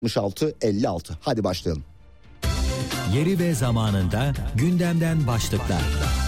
66-56. Hadi başlayalım. Yeri ve zamanında gündemden başlıklar.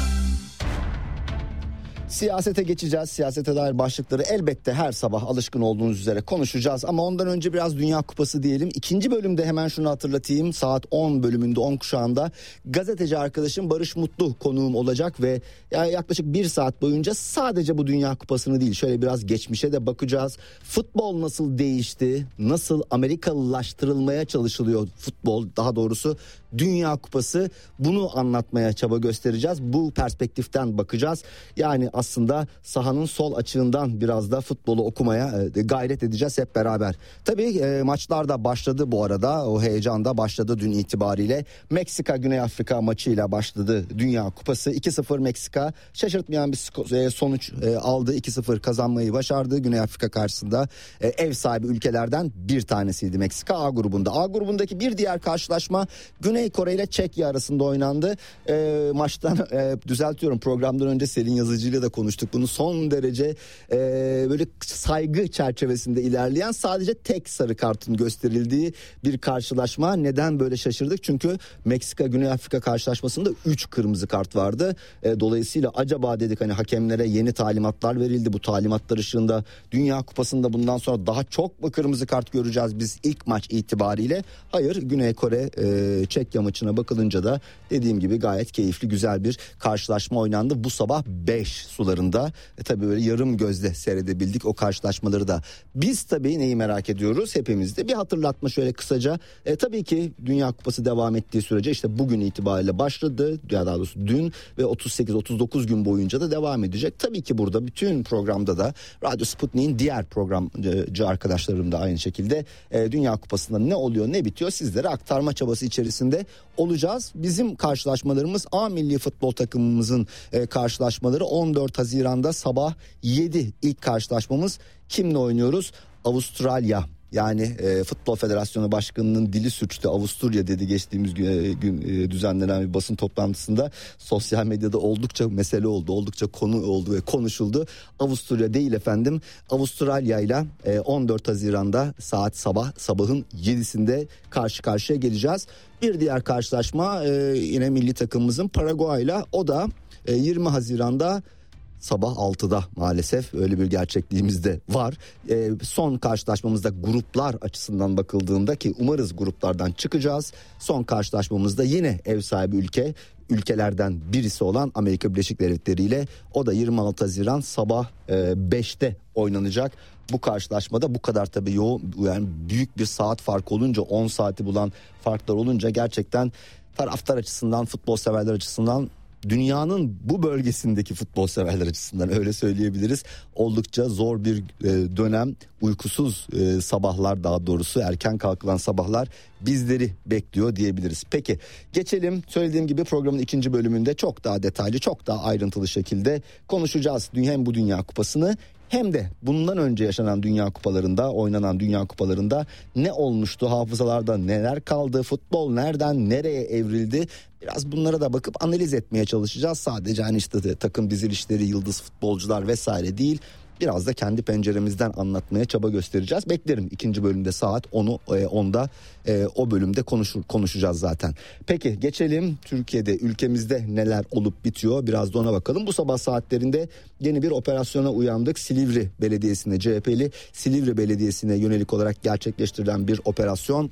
Siyasete geçeceğiz. Siyasete dair başlıkları elbette her sabah alışkın olduğunuz üzere konuşacağız. Ama ondan önce biraz Dünya Kupası diyelim. İkinci bölümde hemen şunu hatırlatayım. Saat 10 bölümünde 10 kuşağında gazeteci arkadaşım Barış Mutlu konuğum olacak. Ve yaklaşık 1 saat boyunca sadece bu Dünya Kupası'nı değil, şöyle biraz geçmişe de bakacağız. Futbol nasıl değişti? Nasıl Amerikalılaştırılmaya çalışılıyor futbol? Daha doğrusu Dünya Kupası, bunu anlatmaya çaba göstereceğiz. Bu perspektiften bakacağız. Yani aslında sahanın sol açığından biraz da futbolu okumaya gayret edeceğiz hep beraber. Tabii maçlar da başladı bu arada. O heyecan da başladı dün itibariyle. Meksika Güney Afrika maçıyla başladı Dünya Kupası. 2-0 Meksika şaşırtmayan bir sonuç aldı. 2-0 kazanmayı başardı Güney Afrika karşısında. Ev sahibi ülkelerden bir tanesiydi Meksika A grubunda. A grubundaki bir diğer karşılaşma Güney Kore ile Çekya arasında oynandı. Maçtan düzeltiyorum, programdan önce Selin Yazıcı ile de konuştuk. Bunu son derece böyle saygı çerçevesinde ilerleyen, sadece tek sarı kartın gösterildiği bir karşılaşma. Neden böyle şaşırdık? Çünkü Meksika Güney Afrika karşılaşmasında 3 kırmızı kart vardı. Dolayısıyla acaba dedik, hani hakemlere yeni talimatlar verildi. Bu talimatlar ışığında Dünya Kupası'nda bundan sonra daha çok mu kırmızı kart göreceğiz biz ilk maç itibariyle? Hayır, Güney Kore Çekya maçına bakılınca da dediğim gibi gayet keyifli, güzel bir karşılaşma oynandı. Bu sabah 5 sularında tabii böyle yarım gözle seyredebildik o karşılaşmaları da. Biz tabii neyi merak ediyoruz? Hepimiz de bir hatırlatma şöyle kısaca. Tabii ki Dünya Kupası devam ettiği sürece, işte bugün itibariyle başladı. Ya daha doğrusu dün ve 38-39 gün boyunca da devam edecek. Tabii ki burada bütün programda da Radyo Sputnik'in diğer programcı arkadaşlarım da aynı şekilde Dünya Kupası'nda ne oluyor ne bitiyor sizlere aktarma çabası içerisinde olacağız. Bizim karşılaşmalarımız A milli futbol takımımızın karşılaşmaları 14 Haziran'da sabah 7 ilk karşılaşmamız. Kimle oynuyoruz? Avustralya. Yani Futbol Federasyonu Başkanı'nın dili sürçtü. Avusturya dedi geçtiğimiz gün düzenlenen bir basın toplantısında. Sosyal medyada oldukça mesele oldu. Oldukça konu oldu ve konuşuldu. Avusturya değil efendim. Avustralya ile 14 Haziran'da sabahın 7'sinde karşı karşıya geleceğiz. Bir diğer karşılaşma yine milli takımımızın Paraguay ile, o da 20 Haziran'da sabah 6'da, maalesef öyle bir gerçekliğimiz de var. Son karşılaşmamızda gruplar açısından bakıldığında, ki umarız gruplardan çıkacağız, son karşılaşmamızda yine ev sahibi ülkelerden birisi olan Amerika Birleşik Devletleri ile, o da 26 Haziran sabah 5'te oynanacak. Bu karşılaşmada bu kadar tabii yoğun, yani büyük bir saat farkı olunca, 10 saati bulan farklar olunca gerçekten taraftar açısından, futbol severler açısından, dünyanın bu bölgesindeki futbol severler açısından öyle söyleyebiliriz, oldukça zor bir dönem. Uykusuz sabahlar, daha doğrusu erken kalkılan sabahlar bizleri bekliyor diyebiliriz. Peki geçelim, söylediğim gibi programın ikinci bölümünde çok daha detaylı, çok daha ayrıntılı şekilde konuşacağız. Hem bu Dünya Kupası'nı hem de bundan önce yaşanan Dünya Kupalarında, oynanan Dünya Kupalarında ne olmuştu, hafızalarda neler kaldı, futbol nereden nereye evrildi, biraz bunlara da bakıp analiz etmeye çalışacağız. Sadece hani işte takım dizilişleri, yıldız futbolcular vesaire değil, biraz da kendi penceremizden anlatmaya çaba göstereceğiz. Beklerim ikinci bölümde saat 10'da o bölümde konuşacağız zaten. Peki geçelim, Türkiye'de, ülkemizde neler olup bitiyor, biraz da ona bakalım. Bu sabah saatlerinde yeni bir operasyona uyandık. Silivri Belediyesi'ne, CHP'li Silivri Belediyesi'ne yönelik olarak gerçekleştirilen bir operasyon.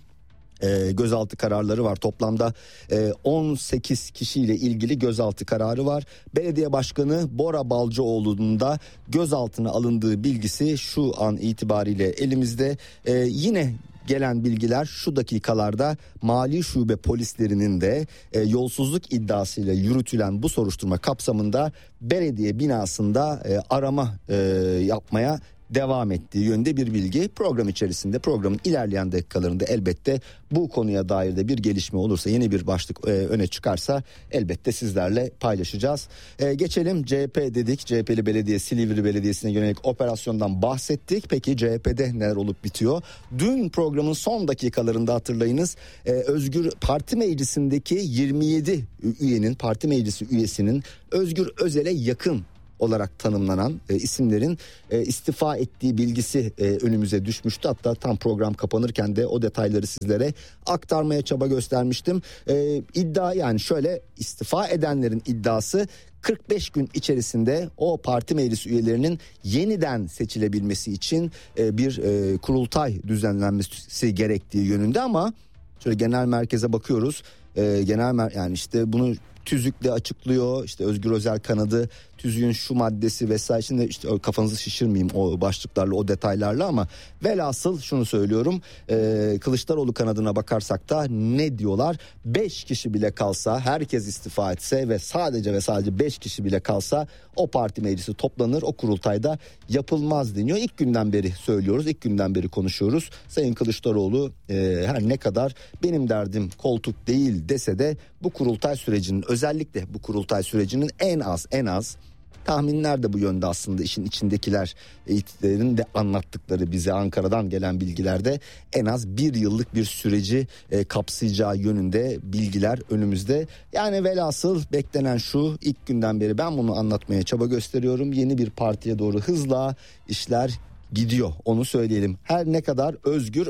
Gözaltı kararları var. Toplamda 18 kişiyle ilgili gözaltı kararı var. Belediye Başkanı Bora Balcıoğlu'nun da gözaltına alındığı bilgisi şu an itibariyle elimizde. Yine gelen bilgiler şu dakikalarda Mali Şube polislerinin de yolsuzluk iddiasıyla yürütülen bu soruşturma kapsamında belediye binasında arama yapmaya devam ettiği yönde bir bilgi. Program içerisinde, programın ilerleyen dakikalarında elbette bu konuya dair de bir gelişme olursa, yeni bir başlık öne çıkarsa elbette sizlerle paylaşacağız. Geçelim, CHP dedik. CHP'li belediye, Silivri Belediyesi'ne yönelik operasyondan bahsettik. Peki CHP'de neler olup bitiyor? Dün programın son dakikalarında hatırlayınız, Özgür Parti Meclisi'ndeki 27 üyenin, parti meclisi üyesinin Özgür Özel'e yakın olarak tanımlanan isimlerin istifa ettiği bilgisi önümüze düşmüştü. Hatta tam program kapanırken de o detayları sizlere aktarmaya çaba göstermiştim. İddia yani şöyle, istifa edenlerin iddiası 45 gün içerisinde o parti meclis üyelerinin yeniden seçilebilmesi için bir kurultay düzenlenmesi gerektiği yönünde, ama şöyle genel merkeze bakıyoruz. Yani işte bunu tüzükle açıklıyor. İşte Özgür Özel kanadı tüzüğün şu maddesi vesaire. Şimdi işte kafanızı şişirmeyeyim o başlıklarla, o detaylarla, ama velhasıl şunu söylüyorum. Kılıçdaroğlu kanadına bakarsak da ne diyorlar? 5 kişi bile kalsa, herkes istifa etse ve sadece 5 kişi bile kalsa o parti meclisi toplanır, o kurultayda yapılmaz deniyor. İlk günden beri söylüyoruz, ilk günden beri konuşuyoruz. Sayın Kılıçdaroğlu her ne kadar benim derdim koltuk değil dese de bu kurultay sürecinin, özellikle bu kurultay sürecinin en az tahminler de bu yönde aslında, işin içindekilerin de anlattıkları, bize Ankara'dan gelen bilgilerde en az bir yıllık bir süreci kapsayacağı yönünde bilgiler önümüzde. Yani velhasıl beklenen şu, ilk günden beri ben bunu anlatmaya çaba gösteriyorum. Yeni bir partiye doğru hızla işler gidiyor, onu söyleyelim. Her ne kadar Özgür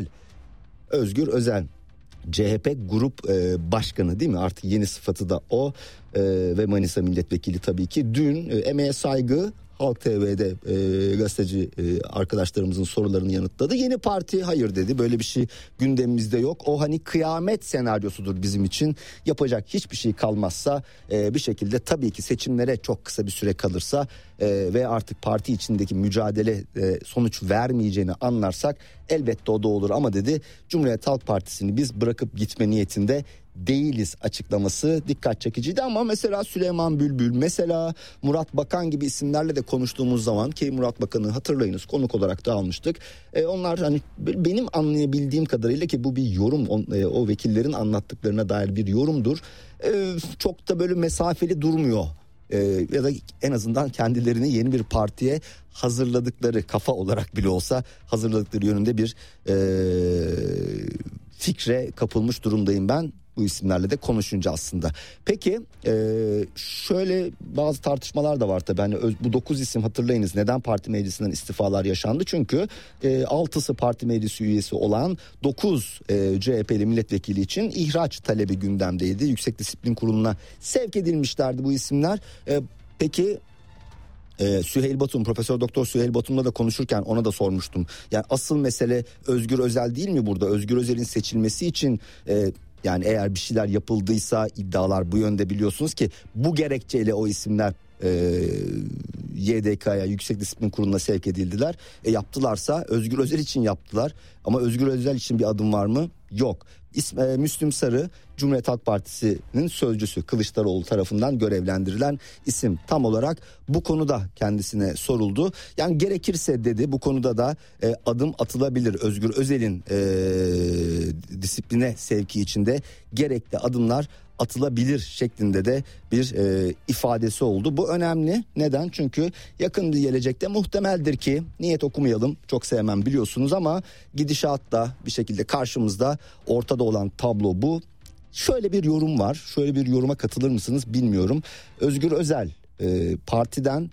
Özel CHP Grup Başkanı, değil mi? Artık yeni sıfatı da o ve Manisa Milletvekili tabii ki. Dün Emeğe Saygı Halk TV'de gazeteci arkadaşlarımızın sorularını yanıtladı. Yeni parti hayır dedi. Böyle bir şey gündemimizde yok. O hani kıyamet senaryosudur bizim için. Yapacak hiçbir şey kalmazsa bir şekilde, tabii ki seçimlere çok kısa bir süre kalırsa ve artık parti içindeki mücadele sonuç vermeyeceğini anlarsak elbette o da olur. Ama dedi, Cumhuriyet Halk Partisi'ni biz bırakıp gitme niyetinde değiliz açıklaması dikkat çekiciydi. Ama mesela Süleyman Bülbül, mesela Murat Bakan gibi isimlerle de konuştuğumuz zaman, ki Murat Bakan'ı hatırlayınız konuk olarak da almıştık. Onlar hani benim anlayabildiğim kadarıyla, ki bu bir yorum, o vekillerin anlattıklarına dair bir yorumdur. Çok da böyle mesafeli durmuyor. Ya da en azından kendilerini yeni bir partiye hazırladıkları, kafa olarak bile olsa hazırladıkları yönünde bir fikre kapılmış durumdayım ben bu isimlerle de konuşunca aslında. Peki şöyle bazı tartışmalar da var tabii. Yani bu 9 isim, hatırlayınız neden parti meclisinden istifalar yaşandı? Çünkü 6'sı parti meclisi üyesi olan 9 CHP'li milletvekili için ihraç talebi gündemdeydi. Yüksek Disiplin Kurulu'na sevk edilmişlerdi bu isimler. Peki Süheyl Batum, Profesör Doktor Süheyl Batum'la da konuşurken ona da sormuştum. Yani asıl mesele Özgür Özel değil mi burada? Özgür Özel'in seçilmesi için yani eğer bir şeyler yapıldıysa, iddialar bu yönde, biliyorsunuz ki bu gerekçeyle o isimler YDK'ya, Yüksek Disiplin Kurulu'na sevk edildiler. Yaptılarsa Özgür Özel için yaptılar. Ama Özgür Özel için bir adım var mı? Yok. Müslüm Sarı, Cumhuriyet Halk Partisi'nin sözcüsü, Kılıçdaroğlu tarafından görevlendirilen isim. Tam olarak bu konuda kendisine soruldu. Yani gerekirse dedi, bu konuda da adım atılabilir. Özgür Özel'in disipline sevki içinde gerekli adımlar atılabilir şeklinde de bir ifadesi oldu. Bu önemli. Neden? Çünkü yakın bir gelecekte muhtemeldir ki, niyet okumayalım, çok sevmem biliyorsunuz, ama gidişat da bir şekilde karşımızda, ortada olan tablo bu. Şöyle bir yorum var. Şöyle bir yoruma katılır mısınız bilmiyorum. Özgür Özel partiden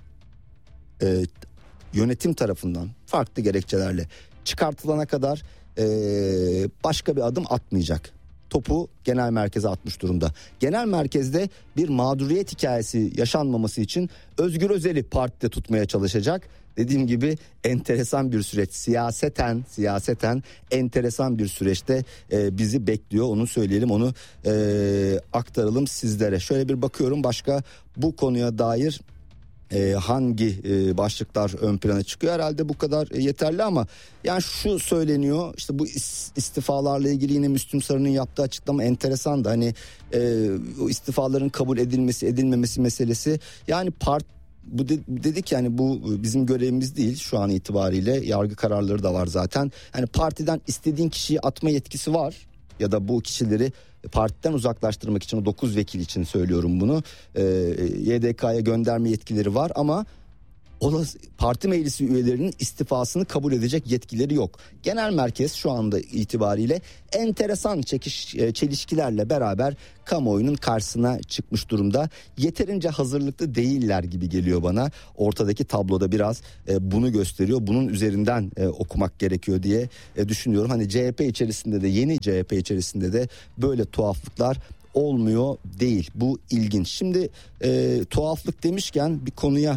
yönetim tarafından farklı gerekçelerle çıkartılana kadar başka bir adım atmayacak. Topu genel merkeze atmış durumda. Genel merkezde bir mağduriyet hikayesi yaşanmaması için Özgür Özel'i partide tutmaya çalışacak. Dediğim gibi enteresan bir süreç, siyaseten enteresan bir süreçte bizi bekliyor, onu söyleyelim, onu aktaralım sizlere. Şöyle bir bakıyorum, başka bu konuya dair hangi başlıklar ön plana çıkıyor? Herhalde bu kadar yeterli, ama yani şu söyleniyor, işte bu istifalarla ilgili yine Müslüm Sarı'nın yaptığı açıklama enteresan da, hani o istifaların kabul edilmesi edilmemesi meselesi, yani bu dedik yani, bu bizim görevimiz değil şu an itibariyle, yargı kararları da var zaten. Yani partiden istediğin kişiyi atma yetkisi var ya da bu kişileri partiden uzaklaştırmak için, o 9 vekil için söylüyorum bunu, YDK'ya gönderme yetkileri var, ama parti meclisi üyelerinin istifasını kabul edecek yetkileri yok. Genel merkez şu anda itibariyle enteresan çelişkilerle beraber kamuoyunun karşısına çıkmış durumda. Yeterince hazırlıklı değiller gibi geliyor bana. Ortadaki tabloda biraz bunu gösteriyor. Bunun üzerinden okumak gerekiyor diye düşünüyorum. Hani CHP içerisinde de, yeni CHP içerisinde de böyle tuhaflıklar olmuyor değil. Bu ilginç. Şimdi tuhaflık demişken bir konuya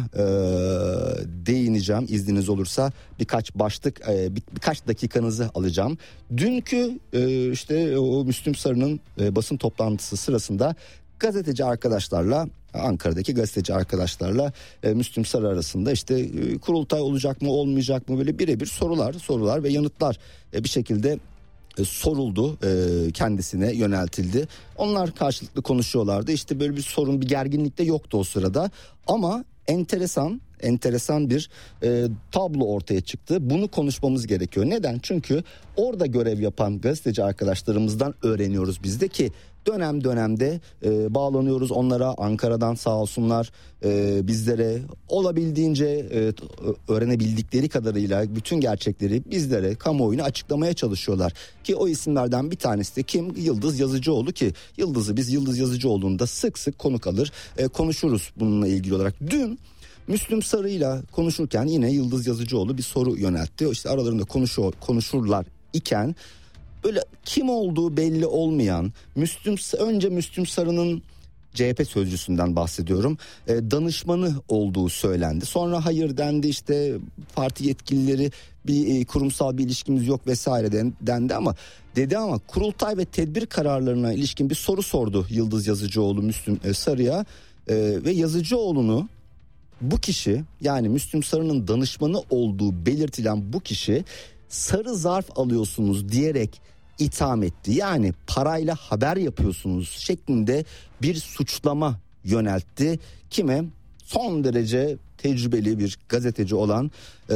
değineceğim izniniz olursa. Birkaç başlık, birkaç dakikanızı alacağım. Dünkü işte o Müslüm Sarı'nın basın toplantısı sırasında gazeteci arkadaşlarla, Ankara'daki gazeteci arkadaşlarla Müslüm Sarı arasında işte kurultay olacak mı olmayacak mı, böyle birebir sorular ve yanıtlar bir şekilde soruldu, kendisine yöneltildi. Onlar karşılıklı konuşuyorlardı. İşte böyle bir sorun, bir gerginlik de yoktu o sırada. Ama enteresan bir tablo ortaya çıktı. Bunu konuşmamız gerekiyor. Neden? Çünkü orada görev yapan gazeteci arkadaşlarımızdan öğreniyoruz biz de ki dönemde bağlanıyoruz onlara, Ankara'dan sağ olsunlar bizlere olabildiğince öğrenebildikleri kadarıyla bütün gerçekleri bizlere, kamuoyuna açıklamaya çalışıyorlar. Ki o isimlerden bir tanesi de kim? Yıldız Yazıcıoğlu, ki biz Yıldız Yazıcıoğlu'nu da sık sık konuk alır konuşuruz bununla ilgili olarak. Dün Müslüm Sarı'yla konuşurken yine Yıldız Yazıcıoğlu bir soru yöneltti. İşte aralarında konuşurlar iken böyle kim olduğu belli olmayan önce Müslüm Sarı'nın, CHP sözcüsünden bahsediyorum, danışmanı olduğu söylendi. Sonra hayır dendi, işte parti yetkilileri, bir kurumsal bir ilişkimiz yok vesaire dendi ama kurultay ve tedbir kararlarına ilişkin bir soru sordu Yıldız Yazıcıoğlu Müslüm Sarı'ya ve Yazıcıoğlu'nu bu kişi, yani Müslüm Sarı'nın danışmanı olduğu belirtilen bu kişi sarı zarf alıyorsunuz diyerek itham etti. Yani parayla haber yapıyorsunuz şeklinde bir suçlama yöneltti. Kime? Son derece tecrübeli bir gazeteci olan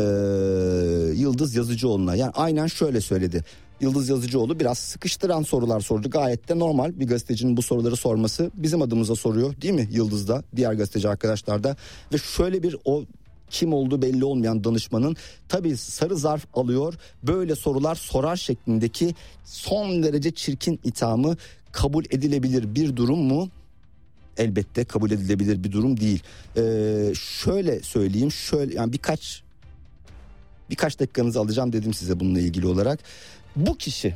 Yıldız Yazıcıoğlu'na. Yani aynen şöyle söyledi. Yıldız Yazıcıoğlu biraz sıkıştıran sorular sordu. Gayet de normal, bir gazetecinin bu soruları sorması. Bizim adımıza soruyor değil mi Yıldız da, diğer gazeteci arkadaşlar da. Ve şöyle bir, o kim olduğu belli olmayan danışmanın tabii sarı zarf alıyor, böyle sorular sorar şeklindeki son derece çirkin ithamı kabul edilebilir bir durum mu? Elbette kabul edilebilir bir durum değil. Şöyle söyleyeyim, yani birkaç dakikanızı alacağım dedim size bununla ilgili olarak. Bu kişi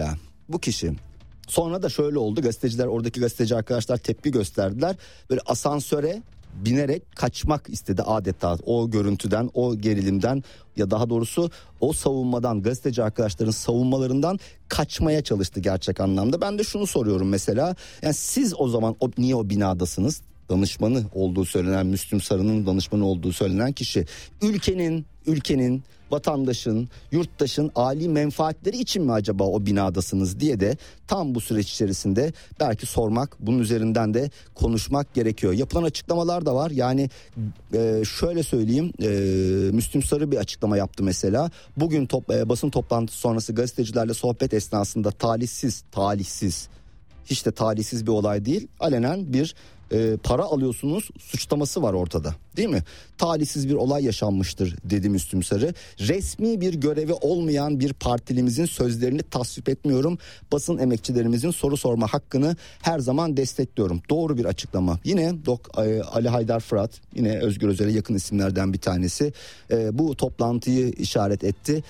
sonra da şöyle oldu, oradaki gazeteci arkadaşlar tepki gösterdiler. Böyle asansöre binerek kaçmak istedi adeta, o görüntüden, o gerilimden, ya daha doğrusu o savunmadan, gazeteci arkadaşların savunmalarından kaçmaya çalıştı gerçek anlamda. Ben de şunu soruyorum mesela, yani siz o zaman niye o binadasınız? Danışmanı olduğu söylenen, Müslüm Sarı'nın danışmanı olduğu söylenen kişi ülkenin, vatandaşın, yurttaşın âli menfaatleri için mi acaba o binadasınız diye de tam bu süreç içerisinde belki sormak, bunun üzerinden de konuşmak gerekiyor. Yapılan açıklamalar da var. Yani şöyle söyleyeyim, Müslüm Sarı bir açıklama yaptı mesela. Bugün basın toplantısı sonrası gazetecilerle sohbet esnasında talihsiz, hiç de talihsiz bir olay değil, alenen bir para alıyorsunuz suçlaması var ortada, değil mi? Talihsiz bir olay yaşanmıştır dedi Müslüm Sarı. Resmi bir görevi olmayan bir partilimizin sözlerini tasvip etmiyorum. Basın emekçilerimizin soru sorma hakkını her zaman destekliyorum. Doğru bir açıklama. Yine Ali Haydar Fırat, yine Özgür Özel'e yakın isimlerden bir tanesi bu toplantıyı işaret etti.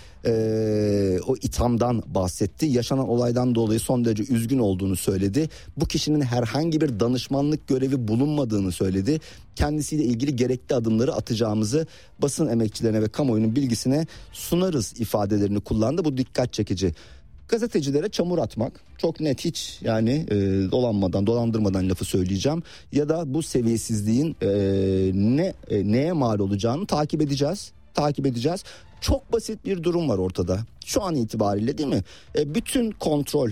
O ithamdan bahsetti. Yaşanan olaydan dolayı son derece üzgün olduğunu söyledi. Bu kişinin herhangi bir danışmanlık görevi bulunmadığını söyledi. Kendisiyle ilgili gerekli adımları atacağımızı basın emekçilerine ve kamuoyunun bilgisine sunarız ifadelerini kullandı. Bu dikkat çekici. Gazetecilere çamur atmak çok net, hiç yani dolandırmadan lafı söyleyeceğim. Ya da bu seviyesizliğin neye mal olacağını takip edeceğiz. Çok basit bir durum var ortada. Şu an itibariyle, değil mi? Bütün kontrol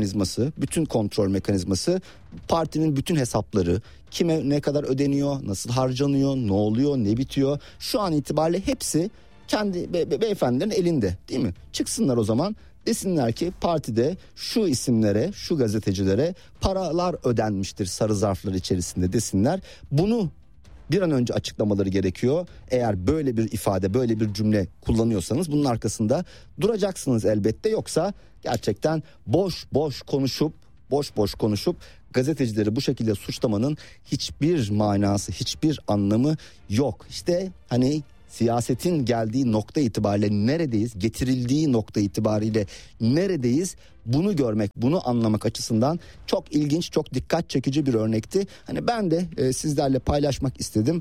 mekanizması, partinin bütün hesapları, kime ne kadar ödeniyor, nasıl harcanıyor, ne oluyor, ne bitiyor. Şu an itibariyle hepsi kendi beyefendilerin elinde, değil mi? Çıksınlar o zaman, desinler ki partide şu isimlere, şu gazetecilere paralar ödenmiştir sarı zarflar içerisinde desinler. Bunu bir an önce açıklamaları gerekiyor. Eğer böyle bir ifade, böyle bir cümle kullanıyorsanız bunun arkasında duracaksınız elbette. Yoksa gerçekten boş boş konuşup gazetecileri bu şekilde suçlamanın hiçbir manası, hiçbir anlamı yok. İşte hani siyasetin geldiği nokta itibariyle neredeyiz, getirildiği nokta itibariyle neredeyiz, bunu görmek, bunu anlamak açısından çok ilginç, çok dikkat çekici bir örnekti. Hani ben de sizlerle paylaşmak istedim.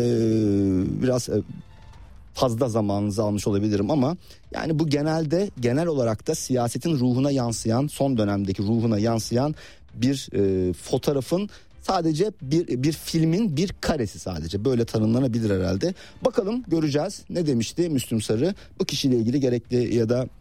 Biraz fazla zamanınızı almış olabilirim ama yani bu genel olarak da siyasetin ruhuna yansıyan, son dönemdeki ruhuna yansıyan bir fotoğrafın sadece bir filmin bir karesi, sadece böyle tanımlanabilir herhalde. Bakalım, göreceğiz. Ne demişti Müslüm Sarı bu kişiyle ilgili, gerekli ya da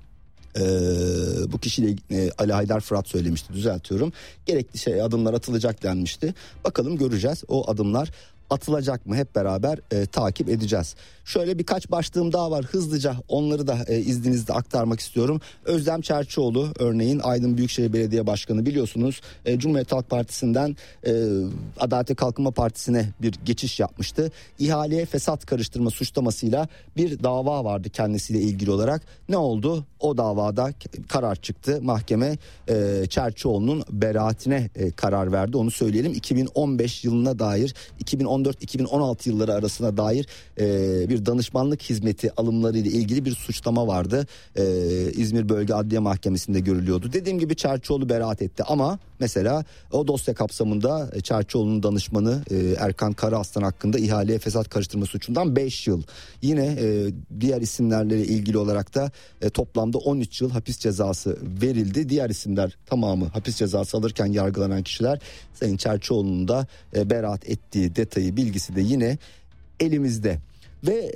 bu kişiyle Ali Haydar Fırat söylemişti, düzeltiyorum. Gerekli adımlar atılacak denmişti. Bakalım, göreceğiz. O adımlar atılacak mı, hep beraber takip edeceğiz. Şöyle birkaç başlığım daha var, hızlıca onları da izninizle aktarmak istiyorum. Özlem Çerçioğlu örneğin Aydın Büyükşehir Belediye Başkanı, biliyorsunuz Cumhuriyet Halk Partisi'nden Adalet ve Kalkınma Partisi'ne bir geçiş yapmıştı. İhaleye fesat karıştırma suçlamasıyla bir dava vardı kendisiyle ilgili olarak. Ne oldu? O davada karar çıktı. Mahkeme Çerçioğlu'nun beraatine karar verdi, onu söyleyelim. 2015 yılına dair, 2014-2016 yılları arasına dair bir danışmanlık hizmeti alımları ile ilgili bir suçlama vardı. İzmir Bölge Adliye Mahkemesi'nde görülüyordu. Dediğim gibi Çerçioğlu beraat etti ama mesela o dosya kapsamında Çerçioğlu'nun danışmanı Erkan Karaaslan hakkında ihaleye fesat karıştırma suçundan 5 yıl. Yine diğer isimlerle ilgili olarak da toplamda 13 yıl hapis cezası verildi. Diğer isimler tamamı hapis cezası alırken yargılanan kişiler, Sayın Çerçioğlu'nun da beraat ettiği detayı, bilgisi de yine elimizde. Ve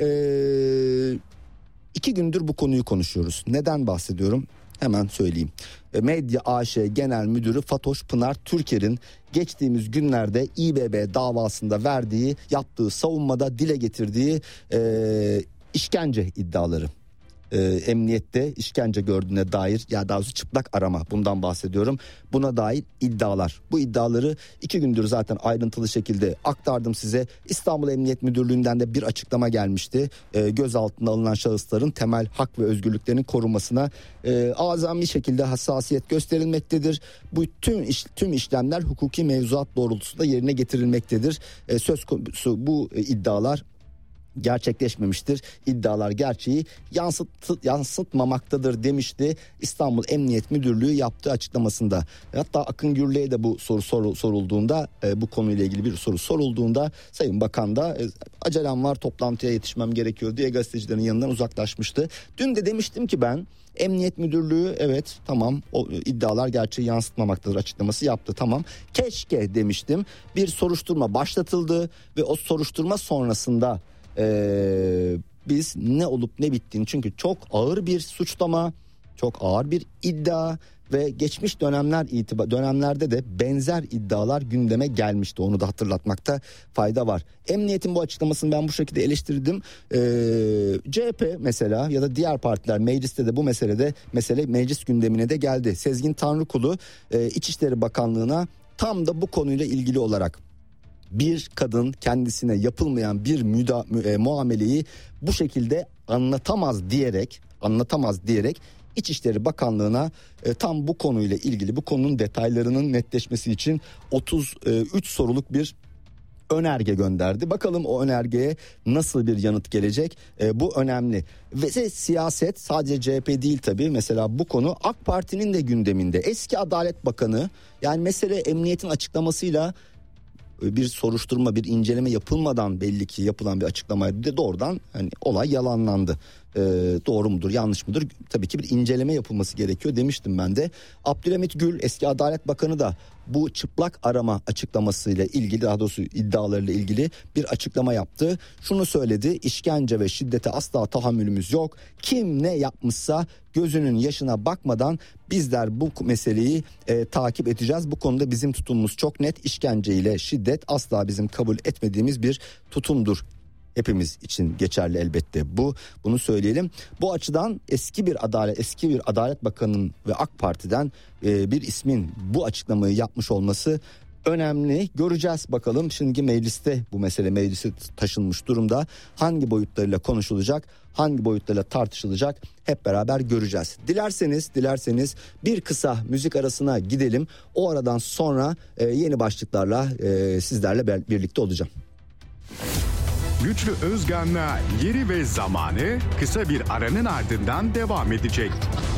2 gündür bu konuyu konuşuyoruz. Neden bahsediyorum? Hemen söyleyeyim. Medya AŞ Genel Müdürü Fatoş Pınar Türker'in geçtiğimiz günlerde İBB davasında yaptığı savunmada dile getirdiği işkence iddiaları. Emniyette işkence gördüğüne dair, ya daha doğrusu çıplak arama, bundan bahsediyorum. Buna dair iddialar. Bu iddiaları 2 gündür zaten ayrıntılı şekilde aktardım size. İstanbul Emniyet Müdürlüğü'nden de bir açıklama gelmişti. Gözaltına alınan şahısların temel hak ve özgürlüklerinin korunmasına azami şekilde hassasiyet gösterilmektedir. Bu tüm işlemler hukuki mevzuat doğrultusunda yerine getirilmektedir. Söz konusu bu iddialar gerçekleşmemiştir. İddialar gerçeği yansıtmamaktadır demişti İstanbul Emniyet Müdürlüğü yaptığı açıklamasında. Hatta Akın Gürlü'ye de bu soru sorulduğunda, bu konuyla ilgili bir soru sorulduğunda Sayın Bakan da acelem var, toplantıya yetişmem gerekiyor diye gazetecilerin yanından uzaklaşmıştı. Dün de demiştim ki ben, Emniyet Müdürlüğü evet tamam, o iddialar gerçeği yansıtmamaktadır açıklaması yaptı, tamam. Keşke demiştim, bir soruşturma başlatıldı ve o soruşturma sonrasında biz ne olup ne bittiğini, çünkü çok ağır bir suçlama, çok ağır bir iddia ve geçmiş dönemlerde de benzer iddialar gündeme gelmişti. Onu da hatırlatmakta fayda var. Emniyetin bu açıklamasını ben bu şekilde eleştirdim. CHP mesela ya da diğer partiler mecliste de bu mesele meclis gündemine de geldi. Sezgin Tanrıkulu İçişleri Bakanlığı'na tam da bu konuyla ilgili olarak, bir kadın kendisine yapılmayan bir muameleyi bu şekilde anlatamaz diyerek İçişleri Bakanlığı'na tam bu konuyla ilgili, bu konunun detaylarının netleşmesi için 33 soruluk bir önerge gönderdi. Bakalım o önergeye nasıl bir yanıt gelecek? Bu önemli. Ve siyaset sadece CHP değil tabii. Mesela bu konu AK Parti'nin de gündeminde. Eski Adalet Bakanı, yani mesele emniyetin açıklamasıyla bir soruşturma, bir inceleme yapılmadan belli ki yapılan bir açıklamaydı. De doğrudan hani olay yalanlandı. Doğru mudur, yanlış mıdır? Tabii ki bir inceleme yapılması gerekiyor demiştim ben de. Abdülhamit Gül, eski Adalet Bakanı da bu çıplak arama açıklamasıyla ilgili, daha doğrusu iddialarıyla ilgili bir açıklama yaptı. Şunu söyledi: işkence ve şiddete asla tahammülümüz yok. Kim ne yapmışsa gözünün yaşına bakmadan bizler bu meseleyi takip edeceğiz. Bu konuda bizim tutumumuz çok net. İşkence ile şiddet asla bizim kabul etmediğimiz bir tutumdur. Hepimiz için geçerli elbette bunu söyleyelim. Bu açıdan eski bir Adalet Bakanı'nın ve AK Parti'den bir ismin bu açıklamayı yapmış olması önemli. Göreceğiz bakalım. Şimdi mecliste bu mesele meclise taşınmış durumda. Hangi boyutlarıyla konuşulacak, hangi boyutlarıyla tartışılacak hep beraber göreceğiz. Dilerseniz bir kısa müzik arasına gidelim. O aradan sonra yeni başlıklarla sizlerle birlikte olacağım. Güçlü Özgan'la Yeri ve Zamanı kısa bir aranın ardından devam edecek.